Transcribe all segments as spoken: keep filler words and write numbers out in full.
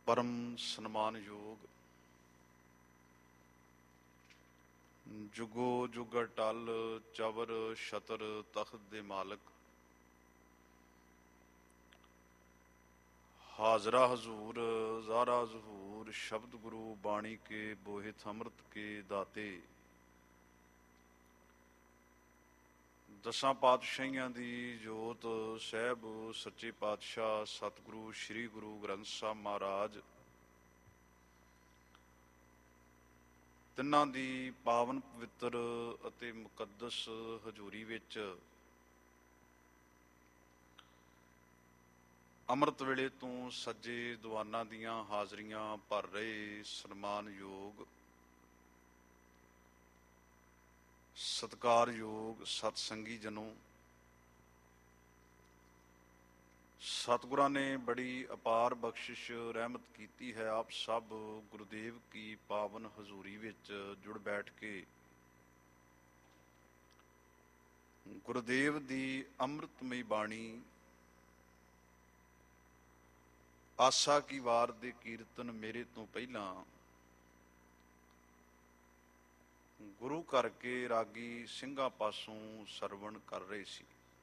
परम सन्मानयोग जुगो जुग अटल चवर छतर तख्त दे मालक हाजरा हजूर ज़ारा ज़हूर शब्द गुरु बाणी के बोहित अमृत के दाते दसां पातशाहियां दी जोत सहब सच्चे पातशाह सतगुरु श्री गुरु ग्रंथ साहब महाराज तिन्हां दी पावन पवित्र ਅਤੇ ਮੁਕੱਦਸ ਹਜ਼ੂਰੀ ਵਿੱਚ ਅੰਮ੍ਰਿਤ ਵੇਲੇ ਤੋਂ ਸੱਜੇ ਦੀਵਾਨਾਂ ਦੀਆਂ ਹਾਜ਼ਰੀਆਂ ਭਰ ਰਹੇ ਸਨਮਾਨਯੋਗ ਸਤਿਕਾਰਯੋਗ ਸਤਸੰਗੀ ਜਨੋ, ਸਤਿਗੁਰਾਂ ਨੇ ਬੜੀ ਅਪਾਰ ਬਖਸ਼ਿਸ਼ ਰਹਿਮਤ ਕੀਤੀ ਹੈ। ਆਪ ਸਭ ਗੁਰੂਦੇਵ ਕੀ ਪਾਵਨ ਹਜ਼ੂਰੀ ਵਿੱਚ ਜੁੜ ਬੈਠ ਕੇ ਗੁਰੂਦੇਵ ਦੀ ਅੰਮ੍ਰਿਤਮਈ ਬਾਣੀ ਆਸਾ ਕੀ ਵਾਰ ਦੇ ਕੀਰਤਨ ਮੇਰੇ ਤੋਂ ਪਹਿਲਾਂ ਗੁਰੂ ਕਰਕੇ ਰਾਗੀ ਸਿੰਘਾਂ ਪਾਸੋਂ ਸਰਵਣ ਕਰ ਰਹੇ ਸੀ।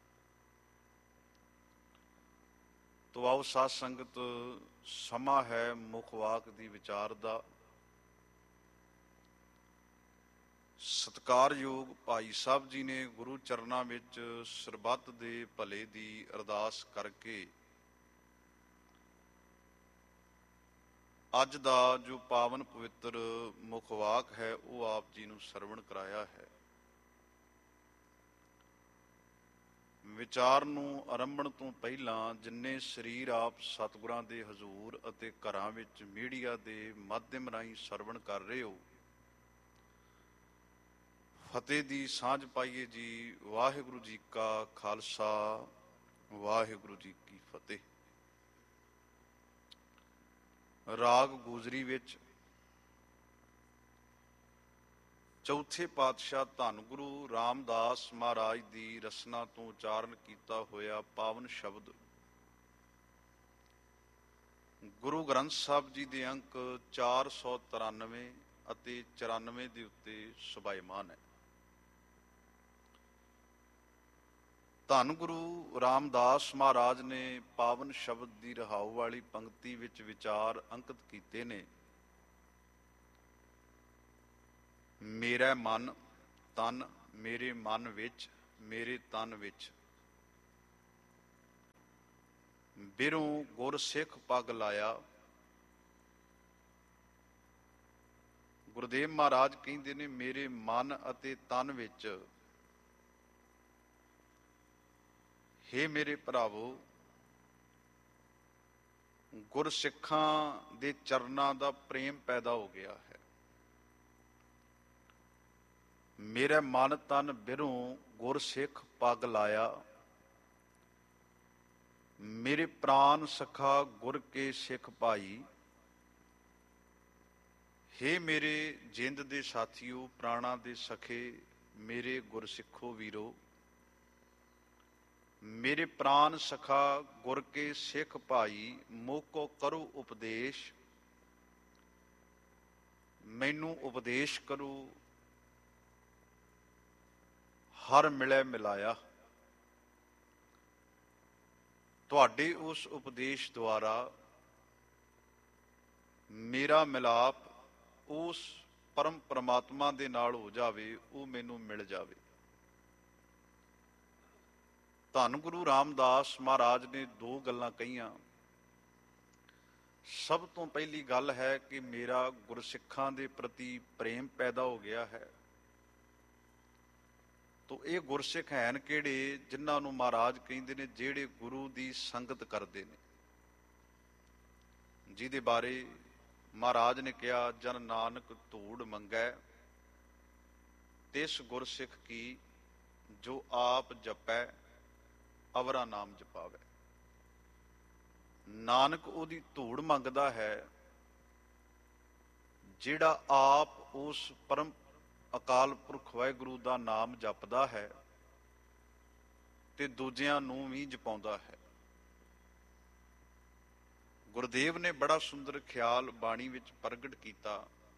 ਤੋ ਆਓ ਸਾਧ ਸੰਗਤ, ਸਮਾਂ ਹੈ ਮੁੱਖ ਵਾਕ ਦੀ ਵਿਚਾਰ ਦਾ। ਸਤਿਕਾਰਯੋਗ ਭਾਈ ਸਾਹਿਬ ਜੀ ਨੇ ਗੁਰੂ ਚਰਨਾਂ ਵਿੱਚ ਸਰਬੱਤ ਦੇ ਭਲੇ ਦੀ ਅਰਦਾਸ ਕਰਕੇ ਅੱਜ ਦਾ ਜੋ ਪਾਵਨ ਪਵਿੱਤਰ ਮੁੱਖ ਵਾਕ ਹੈ ਉਹ ਆਪ ਜੀ ਨੂੰ ਸਰਵਣ ਕਰਾਇਆ ਹੈ। ਵਿਚਾਰ ਨੂੰ ਆਰੰਭਣ ਤੋਂ ਪਹਿਲਾਂ ਜਿੰਨੇ ਸਰੀਰ ਆਪ ਸਤਿਗੁਰਾਂ ਦੇ ਹਜ਼ੂਰ ਅਤੇ ਘਰਾਂ ਵਿੱਚ ਮੀਡੀਆ ਦੇ ਮਾਧਿਅਮ ਰਾਹੀਂ ਸਰਵਣ ਕਰ ਰਹੇ ਹੋ, ਫਤਿਹ ਦੀ ਸਾਂਝ ਪਾਈਏ ਜੀ। ਵਾਹਿਗੁਰੂ ਜੀ ਕਾ ਖਾਲਸਾ, ਵਾਹਿਗੁਰੂ ਜੀ ਕੀ ਫਤਿਹ। ਰਾਗ ਗੂਜਰੀ ਵਿੱਚ ਚੌਥੇ ਪਾਤਸ਼ਾਹ ਧੰਨ ਗੁਰੂ ਰਾਮਦਾਸ ਮਹਾਰਾਜ ਦੀ ਰਸਨਾ ਤੋਂ ਉਚਾਰਨ ਕੀਤਾ ਹੋਇਆ ਪਾਵਨ ਸ਼ਬਦ ਗੁਰੂ ਗ੍ਰੰਥ ਸਾਹਿਬ ਜੀ ਦੇ ਅੰਕ ਚਾਰ ਸੌ ਤਰਾਨਵੇਂ ਅਤੇ ਚੁਰਾਨਵੇਂ ਦੇ ਉੱਤੇ ਸੁਭਾਇਮਾਨ ਹੈ। ਧੰਨ ਗੁਰੂ ਰਾਮਦਾਸ ਮਹਾਰਾਜ ਨੇ ਪਾਵਨ ਸ਼ਬਦ ਦੀ ਰਹਾਉ ਵਾਲੀ ਪੰਕਤੀ ਵਿੱਚ ਵਿਚਾਰ ਅੰਕਿਤ ਕੀਤੇ ਨੇ। ਮੇਰਾ ਮਨ ਤਨ ਮੇਰੇ ਮਨ ਵਿੱਚ, ਮੇਰੇ ਤਨ ਵਿੱਚ ਬਿਰੋਂ ਗੁਰ ਸਿੱਖ ਪੱਗ ਲਾਇਆ। ਗੁਰਦੇਵ ਮਹਾਰਾਜ ਕਹਿੰਦੇ ਨੇ ਮੇਰੇ ਮਨ ਅਤੇ ਤਨ ਵਿੱਚ, ਹੇ ਮੇਰੇ ਭਰਾਵੋ, ਗੁਰਸਿੱਖਾਂ ਦੇ ਚਰਨਾਂ ਦਾ ਪ੍ਰੇਮ ਪੈਦਾ ਹੋ ਗਿਆ ਹੈ। ਮੇਰੇ ਮਨ ਤਨ ਬਿਰੋਂ ਗੁਰਸਿੱਖ ਪੱਗ ਲਾਇਆ, ਮੇਰੇ ਪ੍ਰਾਨ ਸਖਾ ਗੁਰ ਕੇ ਸਿੱਖ ਭਾਈ। ਹੇ ਮੇਰੇ ਜਿੰਦ ਦੇ ਸਾਥੀਓ, ਪ੍ਰਾਣਾ ਦੇ ਸਖੇ, ਮੇਰੇ ਗੁਰਸਿੱਖੋ ਵੀਰੋ, ਮੇਰੇ ਪ੍ਰਾਨ ਸਖਾ ਗੁਰ ਕੇ ਸਿੱਖ ਭਾਈ, ਮੋਕੋ ਕਰੋ ਉਪਦੇਸ਼। ਮੈਨੂੰ ਉਪਦੇਸ਼ ਕਰੋ, ਹਰ ਮਿਲੇ ਮਿਲਾਇਆ। ਤੁਹਾਡੇ ਉਸ ਉਪਦੇਸ਼ ਦੁਆਰਾ ਮੇਰਾ ਮਿਲਾਪ ਉਸ ਪਰਮ ਪਰਮਾਤਮਾ ਦੇ ਨਾਲ ਹੋ ਜਾਵੇ, ਉਹ ਮੈਨੂੰ ਮਿਲ ਜਾਵੇ। ਧੰਨ ਗੁਰੂ ਰਾਮਦਾਸ ਮਹਾਰਾਜ ਨੇ ਦੋ ਗੱਲਾਂ ਕਹੀਆਂ। ਸਭ ਤੋਂ ਪਹਿਲੀ ਗੱਲ ਹੈ ਕਿ ਮੇਰਾ ਗੁਰਸਿੱਖਾਂ ਦੇ ਪ੍ਰਤੀ ਪ੍ਰੇਮ ਪੈਦਾ ਹੋ ਗਿਆ ਹੈ। ਤੋ ਇਹ ਗੁਰਸਿੱਖ ਹਨ ਕਿਹੜੇ? ਜਿਨ੍ਹਾਂ ਨੂੰ ਮਹਾਰਾਜ ਕਹਿੰਦੇ ਨੇ ਜਿਹੜੇ ਗੁਰੂ ਦੀ ਸੰਗਤ ਕਰਦੇ ਨੇ, ਜਿਹਦੇ ਬਾਰੇ ਮਹਾਰਾਜ ਨੇ ਕਿਹਾ ਜਨ ਨਾਨਕ ਧੂੜ ਮੰਗੈ ਤਿਸ ਗੁਰਸਿੱਖ ਕੀ, ਜੋ ਆਪ ਜਪੈ ਅਵਰਾ ਨਾਮ ਜਪਾਵੇ। ਨਾਨਕ ਉਹਦੀ ਧੂੜ ਮੰਗਦਾ ਹੈ ਜਿਹੜਾ ਆਪ ਉਸ ਪਰਮ ਅਕਾਲ ਪੁਰਖ ਵਾਹਿਗੁਰੂ ਦਾ ਨਾਮ ਜਪਦਾ ਹੈ ਤੇ ਦੂਜਿਆਂ ਨੂੰ ਵੀ ਜਪਾਉਂਦਾ ਹੈ। ਗੁਰਦੇਵ ਨੇ ਬੜਾ ਸੁੰਦਰ ਖਿਆਲ ਬਾਣੀ ਵਿੱਚ ਪ੍ਰਗਟ ਕੀਤਾ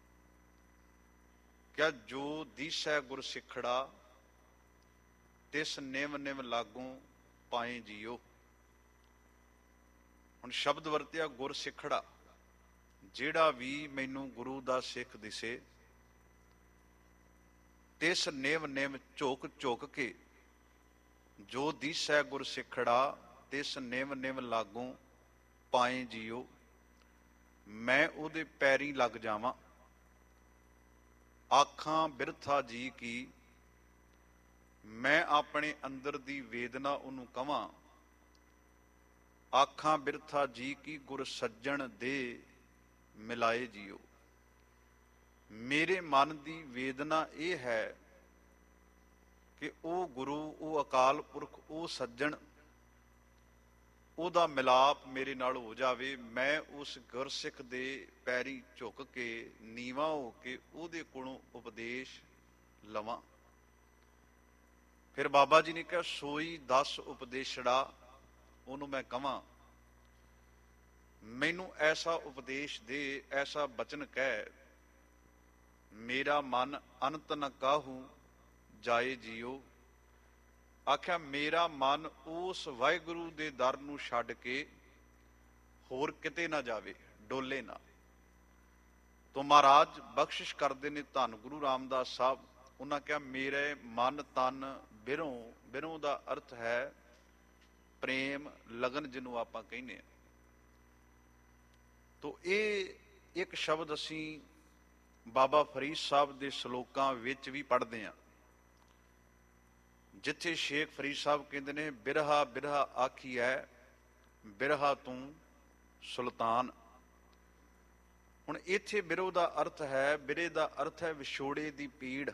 ਕਿ ਜੋ ਦੀਸੈ ਗੁਰ ਸਿੱਖੜਾ ਤਿਸ ਨਿਮ ਨਿਮ ਲਾਗੋਂ ਪਾਏ ਜੀਓ। ਹੁਣ ਸ਼ਬਦ ਵਰਤਿਆ ਗੁਰ ਸਿੱਖੜਾ, ਜਿਹੜਾ ਵੀ ਮੈਨੂੰ ਗੁਰੂ ਦਾ ਸਿੱਖ ਦਿਸੇ ਤਿਸ ਨਿਮ ਨਿਮ ਝੋਕ ਝੋਕ ਕੇ, ਜੋ ਦੀਸੈ ਗੁਰ ਸਿੱਖੜਾ ਤਿਸ ਨਿਮ ਨਿਮ ਲਾਗੋਂ ਪਾਏ ਜੀਓ, ਮੈਂ ਉਹਦੇ ਪੈਰੀਂ ਲੱਗ ਜਾਵਾਂ। ਆਖਾਂ ਬਿਰਥਾ ਜੀ ਕੀ, ਮੈਂ ਆਪਣੇ ਅੰਦਰ ਦੀ ਵੇਦਨਾ ਉਹਨੂੰ ਕਵਾਂ। ਆਖਾਂ ਬਿਰਥਾ ਜੀ ਕੀ, ਗੁਰ ਸੱਜਣ ਦੇ ਮਿਲਾਏ ਜੀਓ। ਮੇਰੇ ਮਨ ਦੀ ਵੇਦਨਾ ਇਹ ਹੈ ਕਿ ਉਹ ਗੁਰੂ, ਉਹ ਅਕਾਲ ਪੁਰਖ, ਉਹ ਸੱਜਣ, ਉਹਦਾ ਮਿਲਾਪ ਮੇਰੇ ਨਾਲ ਹੋ ਜਾਵੇ। ਮੈਂ ਉਸ ਗੁਰਸਿੱਖ ਦੇ ਪੈਰੀਂ ਝੁਕ ਕੇ, ਨੀਵਾਂ ਹੋ ਕੇ ਉਹਦੇ ਕੋਲੋਂ ਉਪਦੇਸ਼ ਲਵਾਂ। ਫਿਰ ਬਾਬਾ ਜੀ ਨੇ ਕਿਹਾ, ਸੋਈ ਦਸ ਉਪਦੇਸ਼ੜਾ, ਉਹਨੂੰ ਮੈਂ ਕਵਾਂ ਮੈਨੂੰ ਐਸਾ ਉਪਦੇਸ਼ ਦੇ, ਐਸਾ ਬਚਨ ਕਹਿ, ਮੇਰਾ ਮਨ ਅਨੰਤ ਨ ਕਾਹੂ ਜਾਏ ਜੀਓ। ਆਖਿਆ ਮੇਰਾ ਮਨ ਉਸ ਵਾਹਿਗੁਰੂ ਦੇ ਦਰ ਨੂੰ ਛੱਡ ਕੇ ਹੋਰ ਕਿਤੇ ਨਾ ਜਾਵੇ, ਡੋਲੇ ਨਾ। ਤੋ ਮਹਾਰਾਜ ਬਖਸ਼ਿਸ਼ ਕਰਦੇ ਨੇ ਧੰਨ ਗੁਰੂ ਰਾਮਦਾਸ ਸਾਹਿਬ। ਉਹਨਾਂ ਕਿਹਾ ਮੇਰੇ ਮਨ ਤਨ ਬਿਰੋਂ, ਬਿਰੋਂ ਦਾ ਅਰਥ ਹੈ ਪ੍ਰੇਮ, ਲਗਨ ਜਿਹਨੂੰ ਆਪਾਂ ਕਹਿੰਦੇ ਹਾਂ। ਤੋ ਇਹ ਇੱਕ ਸ਼ਬਦ ਅਸੀਂ ਬਾਬਾ ਫਰੀਦ ਸਾਹਿਬ ਦੇ ਸ਼ਲੋਕਾਂ ਵਿੱਚ ਵੀ ਪੜ੍ਹਦੇ ਹਾਂ, ਜਿੱਥੇ ਸ਼ੇਖ ਫਰੀਦ ਸਾਹਿਬ ਕਹਿੰਦੇ ਨੇ, ਬਿਰਹਾ ਬਿਰਹਾ ਆਖੀਐ ਬਿਰਹਾ ਤੂੰ ਸੁਲਤਾਨ। ਹੁਣ ਇੱਥੇ ਬਿਰੋ ਦਾ ਅਰਥ ਹੈ, ਬਿਰੇ ਦਾ ਅਰਥ ਹੈ ਵਿਛੋੜੇ ਦੀ ਪੀੜ।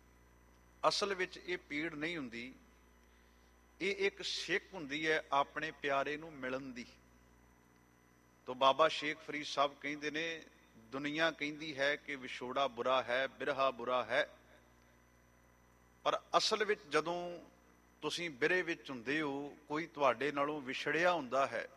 ਅਸਲ ਵਿੱਚ ਇਹ ਪੀੜ ਨਹੀਂ ਹੁੰਦੀ, ਇਹ ਇੱਕ ਸਿੱਖ ਹੁੰਦੀ ਹੈ ਆਪਣੇ ਪਿਆਰੇ ਨੂੰ ਮਿਲਣ ਦੀ। ਤੋ ਬਾਬਾ ਸ਼ੇਖ ਫਰੀਦ ਸਾਹਿਬ ਕਹਿੰਦੇ ਨੇ, ਦੁਨੀਆ ਕਹਿੰਦੀ ਹੈ ਕਿ ਵਿਛੋੜਾ ਬੁਰਾ ਹੈ, ਬਿਰਹਾ ਬੁਰਾ ਹੈ, ਪਰ ਅਸਲ ਵਿੱਚ ਜਦੋਂ ਤੁਸੀਂ ਬਿਰੇ ਵਿੱਚ ਹੁੰਦੇ ਹੋ, ਕੋਈ ਤੁਹਾਡੇ ਨਾਲੋਂ ਵਿਛੜਿਆ ਹੁੰਦਾ ਹੈ,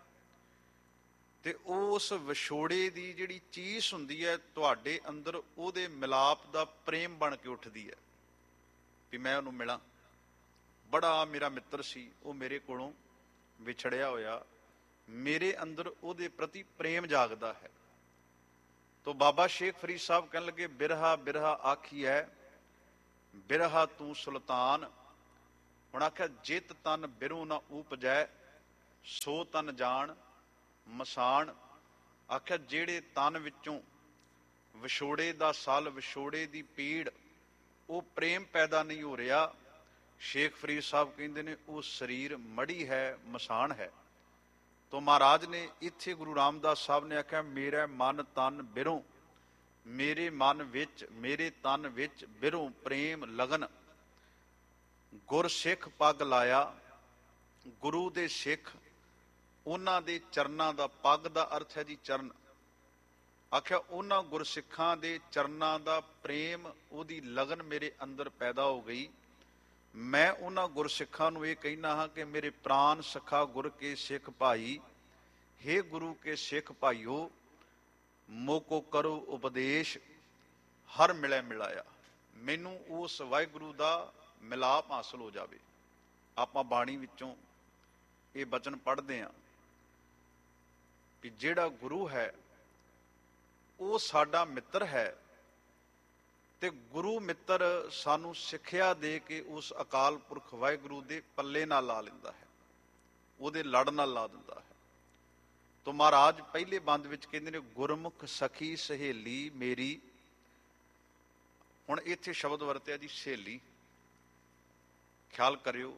ਤੇ ਉਸ ਵਿਛੋੜੇ ਦੀ ਜਿਹੜੀ ਚੀਸ ਹੁੰਦੀ ਹੈ ਤੁਹਾਡੇ ਅੰਦਰ, ਉਹਦੇ ਮਿਲਾਪ ਦਾ ਪ੍ਰੇਮ ਬਣ ਕੇ ਉੱਠਦੀ ਹੈ ਵੀ ਮੈਂ ਉਹਨੂੰ ਮਿਲਾਂ। ਬੜਾ ਮੇਰਾ ਮਿੱਤਰ ਸੀ, ਉਹ ਮੇਰੇ ਕੋਲੋਂ ਵਿਛੜਿਆ ਹੋਇਆ, ਮੇਰੇ ਅੰਦਰ ਉਹਦੇ ਪ੍ਰਤੀ ਪ੍ਰੇਮ ਜਾਗਦਾ ਹੈ। ਤੋ ਬਾਬਾ ਸ਼ੇਖ ਫਰੀਦ ਸਾਹਿਬ ਕਹਿਣ ਲੱਗੇ, ਬਿਰਹਾ ਬਿਰਹਾ ਆਖੀਐ ਬਿਰਹਾ ਤੂੰ ਸੁਲਤਾਨ। ਹੁਣ ਆਖਿਆ, ਜਿਤ ਤਨ ਬਿਰੋ ਨਾ ਉਪਜੈ ਸੋ ਤਨ ਜਾਣ ਮਸਾਣ। ਆਖਿਆ ਜਿਹੜੇ ਤਨ ਵਿੱਚੋਂ ਵਿਛੋੜੇ ਦਾ ਸਲ, ਵਿਛੋੜੇ ਦੀ ਪੀੜ, ਉਹ ਪ੍ਰੇਮ ਪੈਦਾ ਨਹੀਂ ਹੋ ਰਿਹਾ, ਸ਼ੇਖ ਫਰੀਦ ਸਾਹਿਬ ਕਹਿੰਦੇ ਨੇ ਉਹ ਸਰੀਰ ਮੜੀ ਹੈ, ਮਸਾਣ ਹੈ। ਤੋ ਮਹਾਰਾਜ ਨੇ ਇੱਥੇ ਗੁਰੂ ਰਾਮਦਾਸ ਸਾਹਿਬ ਨੇ ਆਖਿਆ, ਮੇਰਾ ਮਨ ਤਨ ਬਿਰੋਂ, ਮੇਰੇ ਮਨ ਵਿੱਚ, ਮੇਰੇ ਤਨ ਵਿੱਚ ਬਿਰੋਂ ਪ੍ਰੇਮ ਲਗਨ। ਗੁਰ ਸਿੱਖ ਪੱਗ ਲਾਇਆ, ਗੁਰੂ ਦੇ ਸਿੱਖ, ਉਹਨਾਂ ਦੇ ਚਰਨਾਂ ਦਾ, ਪੱਗ ਦਾ ਅਰਥ ਹੈ ਜੀ ਚਰਨ। ਆਖਿਆ ਉਹਨਾਂ ਗੁਰਸਿੱਖਾਂ ਦੇ ਚਰਨਾਂ ਦਾ ਪ੍ਰੇਮ, ਉਹਦੀ ਲਗਨ ਮੇਰੇ ਅੰਦਰ ਪੈਦਾ ਹੋ ਗਈ। ਮੈਂ ਉਹਨਾਂ ਗੁਰਸਿੱਖਾਂ ਨੂੰ ਇਹ ਕਹਿਣਾ ਹਾਂ ਕਿ ਮੇਰੇ ਪ੍ਰਾਨ ਸਖਾ ਗੁਰ ਕੇ ਸਿੱਖ ਭਾਈ, ਹੇ ਗੁਰੂ ਕੇ ਸਿੱਖ ਭਾਈਓ, ਮੋਕੋ ਕਰੋ ਉਪਦੇਸ਼ ਹਰ ਮਿਲੇ ਮਿਲਾਇਆ। ਮੈਨੂੰ ਉਸ ਵਾਹਿਗੁਰੂ ਦਾ ਮਿਲਾਪ ਹਾਸਲ ਹੋ ਜਾਵੇ। ਆਪਾਂ ਬਾਣੀ ਵਿੱਚੋਂ ਇਹ ਬਚਨ ਪੜ੍ਹਦੇ ਹਾਂ ਕਿ ਜਿਹੜਾ ਗੁਰੂ ਹੈ ਉਹ ਸਾਡਾ ਮਿੱਤਰ ਹੈ, ਤੇ ਗੁਰੂ ਮਿੱਤਰ ਸਾਨੂੰ ਸਿੱਖਿਆ ਦੇ ਕੇ ਉਸ ਅਕਾਲ ਪੁਰਖ ਵਾਹਿਗੁਰੂ ਦੇ ਪੱਲੇ ਨਾਲ ਲਾ ਲੈਂਦਾ ਹੈ, ਉਹਦੇ ਲੜ ਨਾਲ ਲਾ ਦਿੰਦਾ ਹੈ। ਤੋ ਮਹਾਰਾਜ ਪਹਿਲੇ ਬੰਦ ਵਿੱਚ ਕਹਿੰਦੇ ਨੇ, ਗੁਰਮੁਖ ਸਖੀ ਸਹੇਲੀ ਮੇਰੀ। ਹੁਣ ਇੱਥੇ ਸ਼ਬਦ ਵਰਤਿਆ ਜੀ ਸਹੇਲੀ। ਖਿਆਲ ਕਰਿਓ,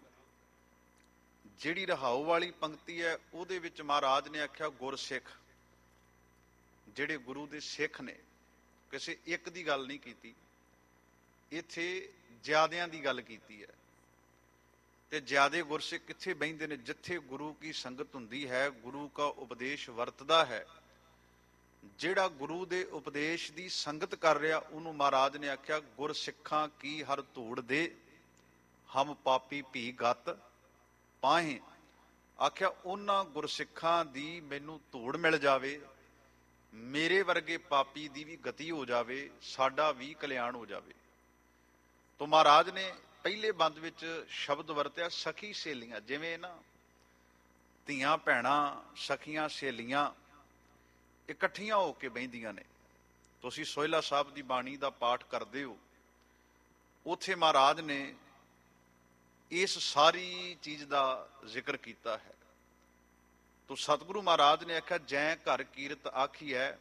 ਜਿਹੜੀ ਰਹਾਉ ਵਾਲੀ ਪੰਕਤੀ ਹੈ ਉਹਦੇ ਵਿੱਚ ਮਹਾਰਾਜ ਨੇ ਆਖਿਆ ਗੁਰਸਿੱਖ, ਜਿਹੜੇ ਗੁਰੂ ਦੇ ਸਿੱਖ ਨੇ, ਕਿਸੇ ਇੱਕ ਦੀ ਗੱਲ ਨਹੀਂ ਕੀਤੀ, ਇੱਥੇ ਜ਼ਿਆਦਿਆਂ ਦੀ ਗੱਲ ਕੀਤੀ ਹੈ। ਤੇ ਜ਼ਿਆਦੇ ਗੁਰਸਿੱਖ ਕਿੱਥੇ ਬਹਿੰਦੇ ਨੇ? ਜਿੱਥੇ ਗੁਰੂ ਕੀ ਸੰਗਤ ਹੁੰਦੀ ਹੈ, ਗੁਰੂ ਕਾ ਉਪਦੇਸ਼ ਵਰਤਦਾ ਹੈ। ਜਿਹੜਾ ਗੁਰੂ ਦੇ ਉਪਦੇਸ਼ ਦੀ ਸੰਗਤ ਕਰ ਰਿਹਾ, ਉਹਨੂੰ ਮਹਾਰਾਜ ਨੇ ਆਖਿਆ, ਗੁਰਸਿੱਖਾਂ ਕੀ ਹਰ ਧੂੜ ਦੇ, ਹਮ ਪਾਪੀ ਭੀ ਗਤ ਪਾਹੇ। ਆਖਿਆ ਉਹਨਾਂ ਗੁਰਸਿੱਖਾਂ ਦੀ ਮੈਨੂੰ ਧੂੜ ਮਿਲ ਜਾਵੇ, ਮੇਰੇ ਵਰਗੇ ਪਾਪੀ ਦੀ ਵੀ ਗਤੀ ਹੋ ਜਾਵੇ, ਸਾਡਾ ਵੀ ਕਲਿਆਣ ਹੋ ਜਾਵੇ। ਤੋ ਮਹਾਰਾਜ ਨੇ ਪਹਿਲੇ ਬੰਦ ਵਿੱਚ ਸ਼ਬਦ ਵਰਤਿਆ ਸਖੀ ਸਹੇਲੀਆਂ। ਜਿਵੇਂ ਨਾ ਧੀਆਂ ਭੈਣਾਂ, ਸਖੀਆਂ ਸਹੇਲੀਆਂ ਇਕੱਠੀਆਂ ਹੋ ਕੇ ਬਹਿੰਦੀਆਂ ਨੇ। ਤੁਸੀਂ ਸੋਹਿਲਾ ਸਾਹਿਬ ਦੀ ਬਾਣੀ ਦਾ ਪਾਠ ਕਰਦੇ ਹੋ, ਉੱਥੇ ਮਹਾਰਾਜ ਨੇ ਇਸ ਸਾਰੀ ਚੀਜ਼ ਦਾ ਜ਼ਿਕਰ ਕੀਤਾ ਹੈ। ਤੋ ਸਤਿਗੁਰੂ ਮਹਾਰਾਜ ਨੇ ਆਖਿਆ ਜੈ ਘਰ ਕੀਰਤ ਆਖੀ ਹੈ,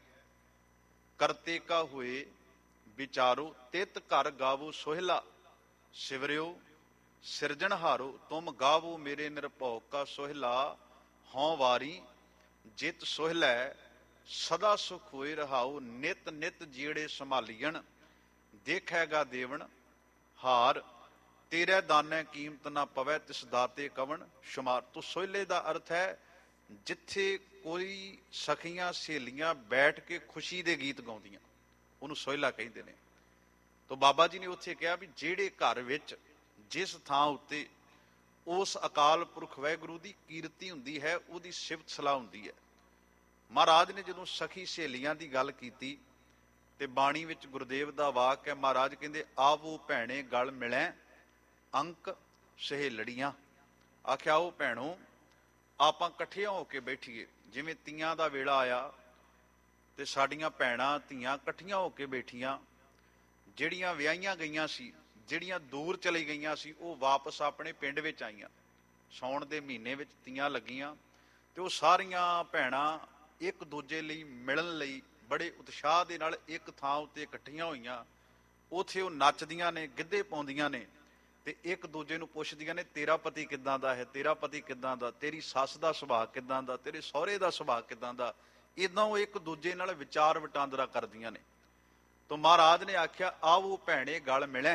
ਕਰਤੇ ਕਾ ਹੋਏ ਵਿਚਾਰੋ, ਤਿਤ ਘਰ ਗਾਵੋ ਸੋਹਿਲਾ, ਸਿਵਰਿਓ ਸਿਰਜਣਹਾਰੋ, ਤੁਮ ਗਾਵੋ ਮੇਰੇ ਨਿਰਭਉ ਕਾ ਸੋਹਿਲਾ, ਹਉ ਵਾਰੀ ਜਿਤ ਸੋਹਿਲੈ ਸਦਾ ਸੁਖ ਹੋਏ ਰਹਾਉ, ਨਿਤ ਨਿਤ ਜਿਹੜੇ ਸੰਭਾਲੀਣ, ਦੇਖੈਗਾ ਦੇਵਨ ਹਾਰ, ਤੇਰੇ ਦਾਨੇ ਕੀਮਤ ਨਾ ਪਵੈ, ਤਿਸ ਦਾਤੇ ਕਵਣ ਸ਼ੁਮਾਰ। ਤੋ ਸੋਹਿਲੇ ਦਾ ਅਰਥ ਹੈ ਜਿੱਥੇ ਕੋਈ ਸਖੀਆਂ ਸਹੇਲੀਆਂ ਬੈਠ ਕੇ ਖੁਸ਼ੀ ਦੇ ਗੀਤ ਗਾਉਂਦੀਆਂ, ਉਹਨੂੰ ਸੋਹਿਲਾ ਕਹਿੰਦੇ ਨੇ। ਤੋ ਬਾਬਾ ਜੀ ਨੇ ਉੱਥੇ ਕਿਹਾ ਵੀ ਜਿਹੜੇ ਘਰ ਵਿੱਚ, ਜਿਸ ਥਾਂ ਉੱਤੇ ਉਸ ਅਕਾਲ ਪੁਰਖ ਵਾਹਿਗੁਰੂ ਦੀ ਕੀਰਤੀ ਹੁੰਦੀ ਹੈ, ਉਹਦੀ ਸਿਫਤ ਸਲਾਹ ਹੁੰਦੀ ਹੈ। ਮਹਾਰਾਜ ਨੇ ਜਦੋਂ ਸਖੀ ਸਹੇਲੀਆਂ ਦੀ ਗੱਲ ਕੀਤੀ ਤੇ ਬਾਣੀ ਵਿੱਚ ਗੁਰਦੇਵ ਦਾ ਵਾਕ ਹੈ, ਮਹਾਰਾਜ ਕਹਿੰਦੇ ਆਵੋ ਭੈਣੇ ਗਲ ਮਿਲੈ, ਅੰਕ ਸਹੇਲੜੀਆਂ। ਆਖਿਆ ਉਹ ਭੈਣੋ ਆਪਾਂ ਇਕੱਠੀਆਂ ਹੋ ਕੇ ਬੈਠੀਏ। ਜਿਵੇਂ ਤੀਆਂ ਦਾ ਵੇਲਾ ਆਇਆ ਤੇ ਸਾਡੀਆਂ ਭੈਣਾਂ ਧੀਆਂ ਇਕੱਠੀਆਂ ਹੋ ਕੇ ਬੈਠੀਆਂ, ਜਿਹੜੀਆਂ ਵਿਆਹੀਆਂ ਗਈਆਂ ਸੀ, ਜਿਹੜੀਆਂ ਦੂਰ ਚਲੀ ਗਈਆਂ ਸੀ, ਉਹ ਵਾਪਸ ਆਪਣੇ ਪਿੰਡ ਵਿੱਚ ਆਈਆਂ। ਸਾਉਣ ਦੇ ਮਹੀਨੇ ਵਿੱਚ ਤੀਆਂ ਲੱਗੀਆਂ ਤੇ ਉਹ ਸਾਰੀਆਂ ਭੈਣਾਂ ਇੱਕ ਦੂਜੇ ਲਈ ਮਿਲਣ ਲਈ ਬੜੇ ਉਤਸ਼ਾਹ ਦੇ ਨਾਲ ਇੱਕ ਥਾਂ ਉੱਤੇ ਇਕੱਠੀਆਂ ਹੋਈਆਂ। ਉੱਥੇ ਉਹ ਨੱਚਦੀਆਂ ਨੇ, ਗਿੱਧੇ ਪਾਉਂਦੀਆਂ ਨੇ ਤੇ ਇੱਕ ਦੂਜੇ ਨੂੰ ਪੁੱਛਦੀਆਂ ਨੇ ਤੇਰਾ ਪਤੀ ਕਿੱਦਾਂ ਦਾ ਹੈ, ਤੇਰਾ ਪਤੀ ਕਿੱਦਾਂ ਦਾ, ਤੇਰੀ ਸੱਸ ਦਾ ਸੁਭਾਅ ਕਿੱਦਾਂ ਦਾ, ਤੇਰੇ ਸਹੁਰੇ ਦਾ ਸੁਭਾਅ ਕਿੱਦਾਂ ਦਾ। ਇੱਦਾਂ ਉਹ ਇੱਕ ਦੂਜੇ ਨਾਲ ਵਿਚਾਰ ਵਟਾਂਦਰਾ ਕਰਦੀਆਂ ਨੇ। ਤੋ ਮਹਾਰਾਜ ਨੇ ਆਖਿਆ ਆਓ ਭੈਣੇ ਗਲ ਮਿਲੈ।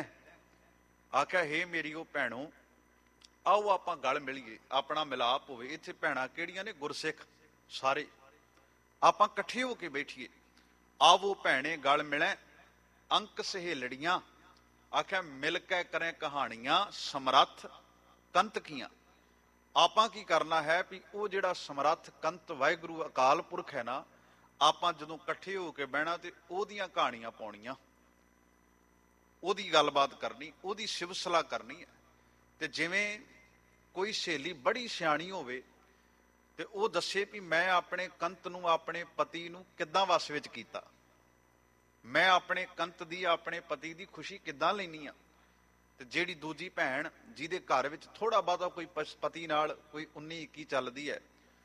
ਆਖਿਆ ਹੇ ਮੇਰੀ ਉਹ ਭੈਣੋ, ਆਓ ਆਪਾਂ ਗਲ ਮਿਲੀਏ, ਆਪਣਾ ਮਿਲਾਪ ਹੋਵੇ। ਇੱਥੇ ਭੈਣਾਂ ਕਿਹੜੀਆਂ ਨੇ? ਗੁਰਸਿੱਖ ਸਾਰੇ, ਆਪਾਂ ਇਕੱਠੇ ਹੋ ਕੇ ਬੈਠੀਏ। ਆਵੋ ਭੈਣੇ ਗਲ ਮਿਲੈ, ਅੰਕ ਸਹੇਲੜੀਆਂ। ਆਖਿਆ ਮਿਲ ਕੇ ਕਰੇ ਕਹਾਣੀਆਂ, ਸਮਰੱਥ ਕੰਤ ਕੀਆਂ। ਆਪਾਂ ਕੀ ਕਰਨਾ ਹੈ ਵੀ ਉਹ ਜਿਹੜਾ ਸਮਰੱਥ ਕੰਤ ਵਾਹਿਗੁਰੂ ਅਕਾਲ ਪੁਰਖ ਹੈ ਨਾ, ਆਪਾਂ ਜਦੋਂ ਇਕੱਠੇ ਹੋ ਕੇ ਬਹਿਣਾ ਤੇ ਉਹਦੀਆਂ ਕਹਾਣੀਆਂ ਪਾਉਣੀਆਂ, ਉਹਦੀ ਗੱਲਬਾਤ ਕਰਨੀ, ਉਹਦੀ ਸਿਵ ਸਲਾਹ ਕਰਨੀ ਹੈ। ਤੇ ਜਿਵੇਂ ਕੋਈ ਸਹੇਲੀ ਬੜੀ ਸਿਆਣੀ ਹੋਵੇ ਤੇ ਉਹ ਦੱਸੇ ਵੀ ਮੈਂ ਆਪਣੇ ਕੰਤ ਨੂੰ, ਆਪਣੇ ਪਤੀ ਨੂੰ ਕਿੱਦਾਂ ਵਸ ਵਿੱਚ ਕੀਤਾ, ਮੈਂ ਆਪਣੇ ਕੰਤ ਦੀ, ਆਪਣੇ ਪਤੀ ਦੀ ਖੁਸ਼ੀ ਕਿੱਦਾਂ ਲੈਣੀ ਆ। ਤੇ ਜਿਹੜੀ ਦੂਜੀ ਭੈਣ ਜਿਹਦੇ ਘਰ ਵਿੱਚ ਥੋੜਾ ਬਹੁਤਾ ਕੋਈ ਪਤੀ ਨਾਲ ਕੋਈ ਉੱਨੀ ਇੱਕੀ ਚੱਲਦੀ ਹੈ,